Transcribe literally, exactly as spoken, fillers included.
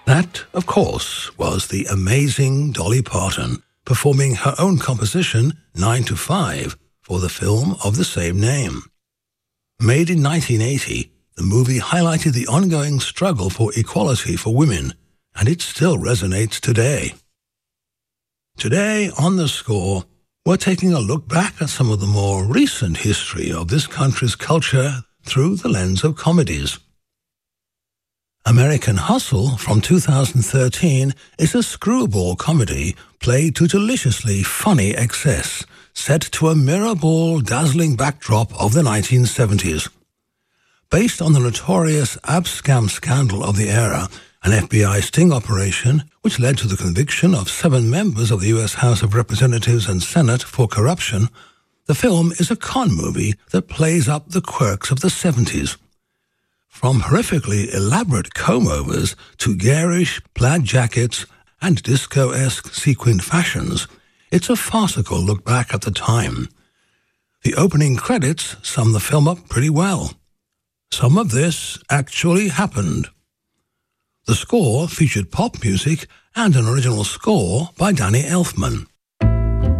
That, of course, was the amazing Dolly Parton performing her own composition, nine to five, for the film of the same name. Made in nineteen eighty, the movie highlighted the ongoing struggle for equality for women, and it still resonates today. Today, on The Score, we're taking a look back at some of the more recent history of this country's culture through the lens of comedies. American Hustle from two thousand thirteen is a screwball comedy played to deliciously funny excess, set to a mirror-ball dazzling backdrop of the nineteen seventies. Based on the notorious abscam scandal of the era, an F B I sting operation which led to the conviction of seven members of the U S House of Representatives and Senate for corruption, the film is a con movie that plays up the quirks of the seventies. From horrifically elaborate comb-overs to garish plaid jackets and disco-esque sequined fashions, it's a farcical look back at the time. The opening credits sum the film up pretty well. Some of this actually happened. The score featured pop music and an original score by Danny Elfman.